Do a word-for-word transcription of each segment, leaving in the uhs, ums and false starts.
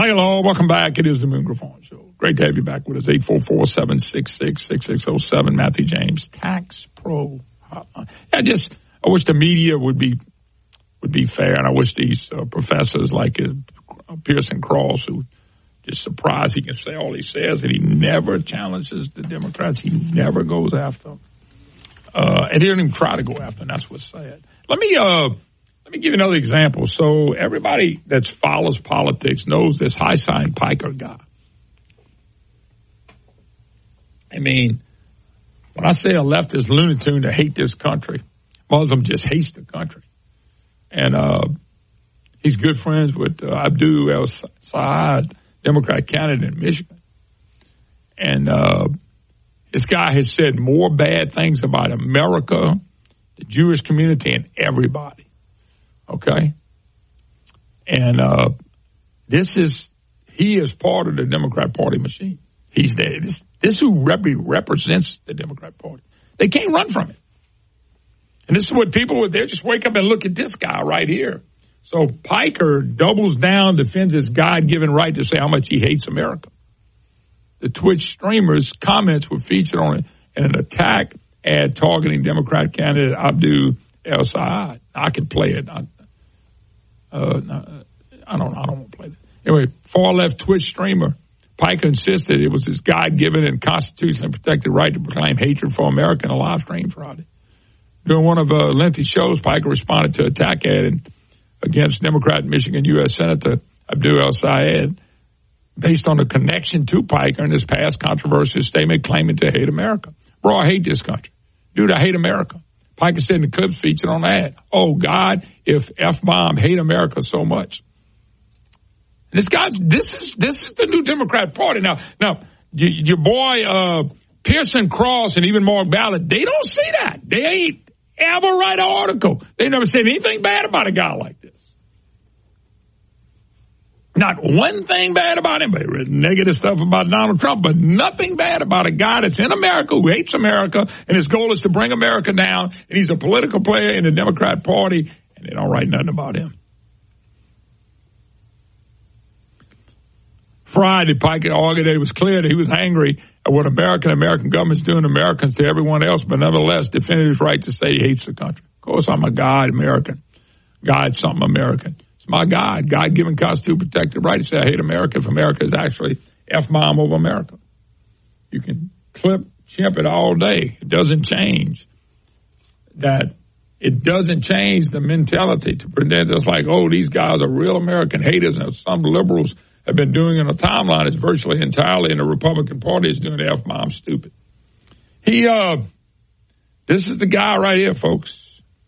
Say hello. Welcome back. It is the Moon Griffon Show. Great to have you back with us. eight four four, seven six six, six six zero seven. Matthew James, Tax Pro Hotline. I just, I wish the media would be would be fair, and I wish these uh, professors like uh, Pearson Cross, who just surprised he can say all he says, and he never challenges the Democrats. He never goes after them. Uh, and he didn't even try to go after them. That's what's sad. Let me, uh, let me give you another example. So everybody that follows politics knows this Hysine Piker guy. I mean, when I say a leftist lunatic to hate this country, Muslim just hates the country. And uh, he's good friends with uh, Abdul El-Sayed, Democrat candidate in Michigan. And uh, this guy has said more bad things about America, the Jewish community, and everybody. Okay? And uh, this is, he is part of the Democrat Party machine. He's there. This, this is who rep- represents the Democrat Party. They can't run from it. And this is what people would, they just wake up and look at this guy right here. So Piker doubles down, defends his God-given right to say how much he hates America. The Twitch streamer's comments were featured on it in an attack ad targeting Democrat candidate Abdul El-Sayed. I can play it. I, uh, I don't. I don't want to play it. Anyway, far-left Twitch streamer Piker insisted it was his God-given and constitutionally protected right to proclaim hatred for America in a live stream Friday. During one of uh, lengthy shows, Piker responded to an attack ad and against Democrat Michigan U S Senator Abdul El-Sayed based on a connection to Piker and his past controversial statement claiming to hate America. Bro, I hate this country. Dude, I hate America. Piker said in the clips featured on the ad, oh, God, if F-bomb hate America so much. This guy, this is this is the new Democrat Party. Now, now your, your boy uh, Pearson Cross and even Mark Ballard, they don't see that. They ain't ever write an article. They never said anything bad about a guy like this. Not one thing bad about him, but they read negative stuff about Donald Trump, but nothing bad about a guy that's in America who hates America, and his goal is to bring America down, and he's a political player in the Democrat Party, and they don't write nothing about him. Friday, Piker argued that it was clear that he was angry at what American American government's doing to Americans to everyone else, but nevertheless defended his right to say he hates the country. Of course, I'm a God American. God something American. It's my God, God-given constitutional protected right to say I hate America if America is actually F-bomb over America. You can clip, chimp it all day. It doesn't change that. It doesn't change the mentality to pretend it's like, oh, these guys are real American haters, and some liberals have been doing in a timeline is virtually entirely in the Republican Party is doing the F-bomb stupid. He, uh, this is the guy right here, folks.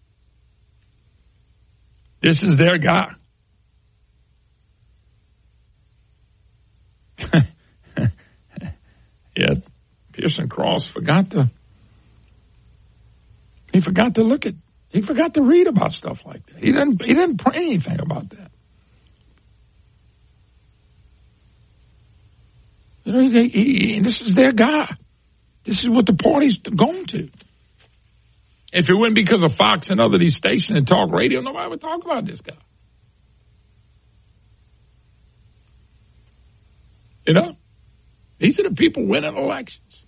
This is their guy. Yeah, Pearson Cross forgot to, he forgot to look at, he forgot to read about stuff like that. He didn't, he didn't pray anything about that. You know, he, he, this is their guy. This is what the party's going to. If it wasn't because of Fox and other these stations and talk radio, nobody would talk about this guy. You know? These are the people winning elections.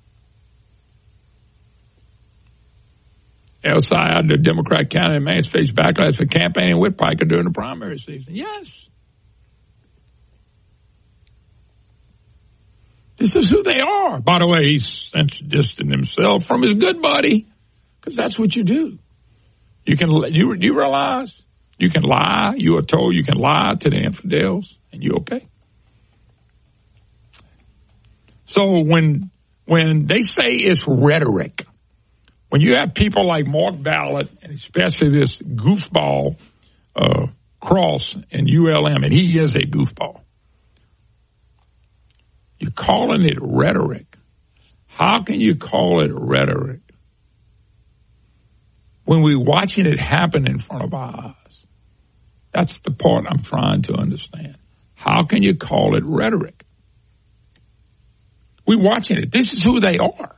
El-Sayed, the Democrat candidate, man, faced backlash for campaigning with Piker during the primary season. Yes. This is who they are. By the way, he's distanced himself from his good buddy, because that's what you do. You can you you realize you can lie. You are told you can lie to the infidels, and you okay. So when when they say it's rhetoric, when you have people like Mark Ballard, and especially this goofball uh, Cross in U L M, and he is a goofball. You're calling it rhetoric. How can you call it rhetoric when we're watching it happen in front of our eyes? That's the part I'm trying to understand. How can you call it rhetoric? We're watching it. This is who they are.